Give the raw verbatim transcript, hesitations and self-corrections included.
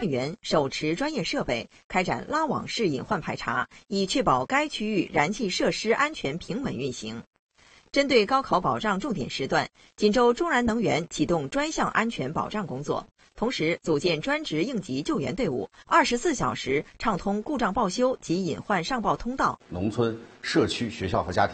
员手持专业设备开展拉网式隐患排查，以确保该区域燃气设施安全平稳运行。针对高考保障重点时段，锦州中燃能源启动专项安全保障工作，同时组建专职应急救援队伍，二十四小时畅通故障报修及隐患上报通道。 农村、社区、学校和家庭